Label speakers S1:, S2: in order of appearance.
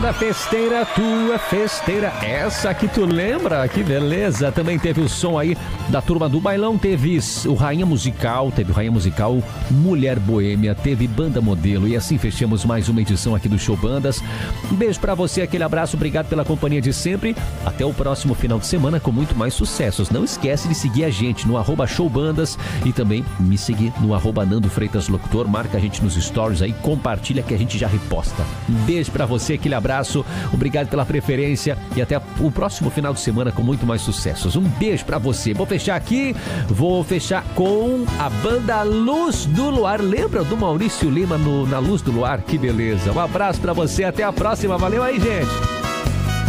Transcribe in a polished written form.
S1: festeira, tua festeira, essa que tu lembra, que beleza. Também teve o som aí da turma do bailão, teve o Rainha Musical, Mulher Boêmia, teve Banda Modelo e assim fechamos mais uma edição aqui do Show Bandas. Um beijo pra você, aquele abraço, obrigado pela companhia de sempre. Até o próximo final de semana com muito mais sucessos. Não esquece de seguir a gente no @showbandas e também me seguir no @Nando Freitas Locutor. Marca a gente nos stories aí, compartilha que a gente já reposta. Um beijo pra você, aquele abraço, obrigado pela preferência e até o próximo final de semana com muito mais sucessos. Um beijo pra você. Vou fechar com a banda Luz do Luar. Lembra do Maurício Lima na Luz do Luar? Que beleza. Um abraço pra você, até a próxima. Valeu aí, gente.